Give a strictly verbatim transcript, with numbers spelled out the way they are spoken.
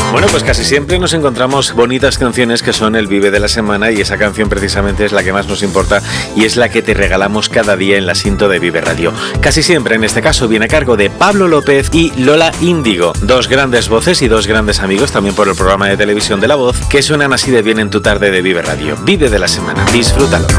Bueno, pues casi siempre nos encontramos bonitas canciones que son el Vive de la semana, y esa canción precisamente es la que más nos importa y es la que te regalamos cada día en la Sinto de Vive Radio. Casi siempre, en este caso, viene a cargo de Pablo López y Lola Índigo, dos grandes voces y dos grandes amigos también por el programa de televisión de La Voz, que suenan así de bien en tu tarde de Vive Radio. Vive de la semana, disfrútalo.